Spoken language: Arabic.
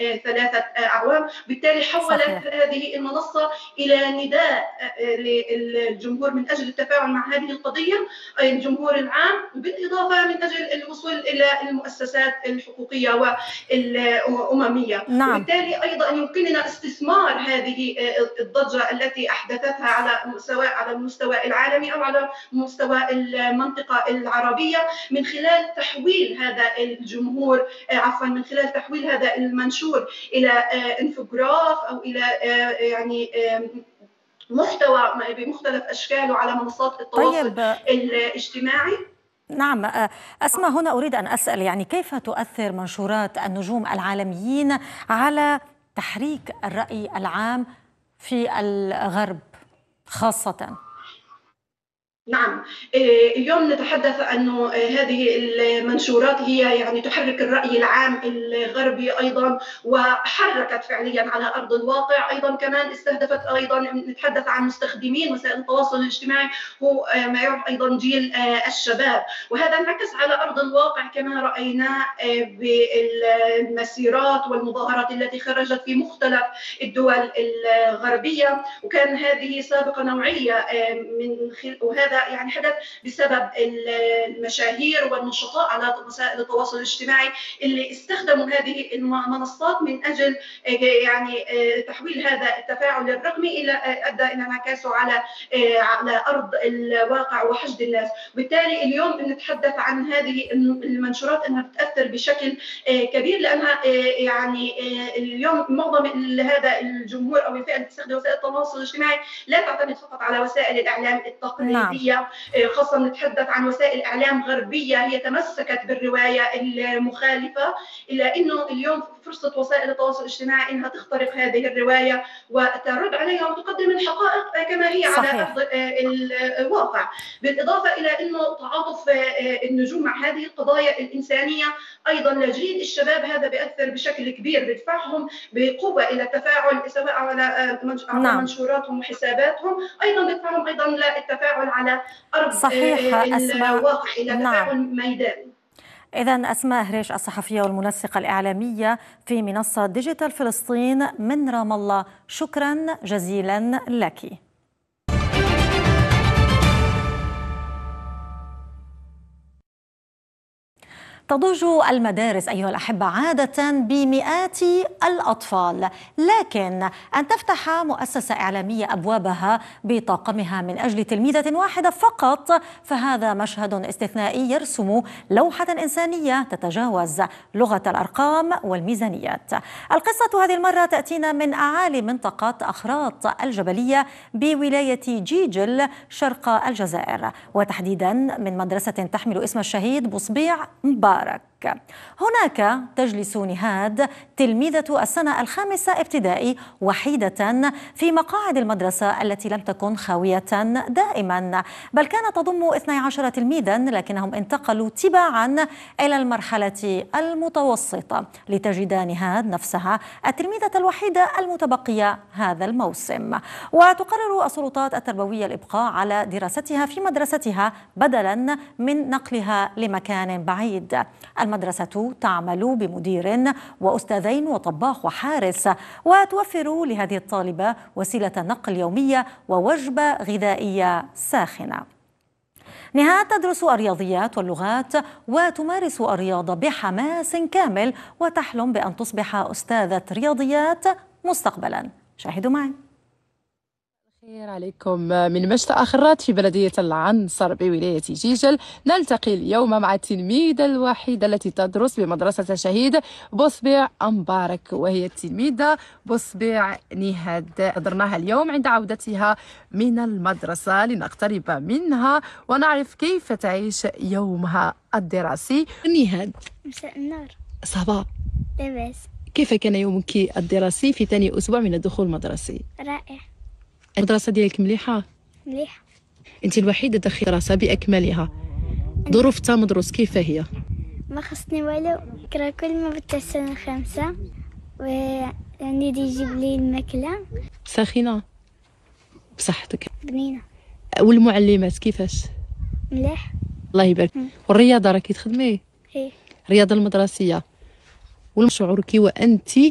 3 أعوام. بالتالي حولت هذه المنصة إلى نداء للجمهور من أجل التفاعل مع هذه القضية، الجمهور العام، بالإضافة من أجل الوصول إلى المؤسسات الحقوقية والأممية. نعم. وبالتالي أيضا يمكننا استثمار هذه الضجة التي أحدثتها على المستوى العالمي أو على مستوى المنطقة العربية من خلال تحويل هذا الجمهور، من خلال تحويل هذا المنشور إلى انفوجراف أو إلى يعني محتوى بمختلف أشكاله على منصات التواصل الاجتماعي. نعم أسماء، هنا أريد أن أسأل يعني كيف تؤثر منشورات النجوم العالميين على تحريك الرأي العام في الغرب خاصة؟ نعم، اليوم نتحدث أنه هذه المنشورات هي يعني تحرك الرأي العام الغربي أيضا، وحركت فعليا على أرض الواقع. أيضا كمان استهدفت، أيضا نتحدث عن مستخدمين وسائل التواصل الاجتماعي هو ما يعرف أيضا جيل الشباب، وهذا انعكس على أرض الواقع كما رأينا بالمسيرات والمظاهرات التي خرجت في مختلف الدول الغربية. وكان هذه سابقة نوعية وهذا يعني حدث بسبب المشاهير والنشطاء على وسائل التواصل الاجتماعي اللي استخدموا هذه المنصات من أجل يعني تحويل هذا التفاعل الرقمي إلى أدى إلى انعكاسه على أرض الواقع وحشد الناس. بالتالي اليوم نتحدث عن هذه المنشورات أنها تأثر بشكل كبير، لأنها يعني اليوم معظم هذا الجمهور أو الفئة اللي تستخدم وسائل التواصل الاجتماعي لا تعتمد فقط على وسائل الإعلام التقليدية. نعم. خاصة نتحدث عن وسائل إعلام غربية هي تمسكت بالرواية المخالفة، إلا أنه اليوم فرصة وسائل التواصل الاجتماعي أنها تخترق هذه الرواية وترد عليها وتقدم الحقائق كما هي على أرض الواقع. بالإضافة إلى أنه تعاطف النجوم مع هذه القضايا الإنسانية أيضا لجيل الشباب، هذا بيأثر بشكل كبير، بيدفعهم بقوة إلى التفاعل سواء على منشوراتهم وحساباتهم، أيضا بيدفعهم أيضا للتفاعل على أرض الواقع، إلى تفاعل ميداني. إذن أسماء هريش، الصحفية والمنسقة الإعلامية في منصة ديجيتال فلسطين من رام الله، شكرا جزيلا لك. تضج المدارس أيها الأحبة عادة بمئات الأطفال، لكن أن تفتح مؤسسة إعلامية أبوابها بطاقمها من أجل تلميذة واحدة فقط، فهذا مشهد استثنائي يرسم لوحة إنسانية تتجاوز لغة الأرقام والميزانيات. القصة هذه المرة تأتينا من أعالي منطقة أخراط الجبلية بولاية جيجل شرق الجزائر، وتحديدا من مدرسة تحمل اسم الشهيد بصبيع مبارك. هناك تجلس نهاد تلميذة السنة الخامسة ابتدائي وحيدة في مقاعد المدرسة التي لم تكن خاوية دائما، بل كانت تضم 12 تلميذا، لكنهم انتقلوا تباعا إلى المرحلة المتوسطة لتجد نهاد نفسها التلميذة الوحيدة المتبقية هذا الموسم. وتقرر السلطات التربوية الإبقاء على دراستها في مدرستها بدلا من نقلها لمكان بعيد. المدرسة تعمل بمدير وأستاذين وطباخ وحارس، وتوفر لهذه الطالبة وسيلة نقل يومية ووجبة غذائية ساخنة. نهاد تدرس الرياضيات واللغات وتمارس الرياضة بحماس كامل، وتحلم بأن تصبح أستاذة رياضيات مستقبلا. شاهدوا معي. خير عليكم من مشتى أخرات في بلدية العنصر بولاية جيجل. نلتقي اليوم مع التلميذة الوحيدة التي تدرس بمدرسة شهيد بصبيع مبارك، وهي التلميذة بصبيع نهاد. حضرناها اليوم عند عودتها من المدرسة لنقترب منها ونعرف كيف تعيش يومها الدراسي. نهاد، مساء النور. صباح لاباس. كيف كان يومك الدراسي في ثاني أسبوع من الدخول المدرسي؟ رائع. المدرسة ديالك مليحة؟ مليحة. أنت الوحيدة داخل الدراسة بأكملها. ظروف التمدرس كيف هي؟ ما خصني والو، كرا كل ما بدت السنة الخامسة وعندي يجيب لي الماكلة ساخنة بصحتك بنينة. والمعلمات كيفاش؟ مليح الله يبارك. والرياضة راكي تخدمي؟ ايه. الرياضة المدرسية، والشعورك وأنت